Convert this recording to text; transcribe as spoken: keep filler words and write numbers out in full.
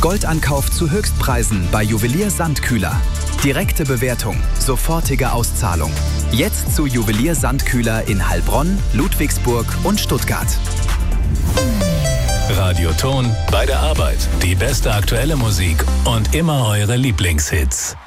Goldankauf zu Höchstpreisen bei Juwelier Sandkühler. Direkte Bewertung, sofortige Auszahlung. Jetzt zu Juwelier Sandkühler in Heilbronn, Ludwigsburg und Stuttgart. Radioton bei der Arbeit. Die beste aktuelle Musik und immer eure Lieblingshits.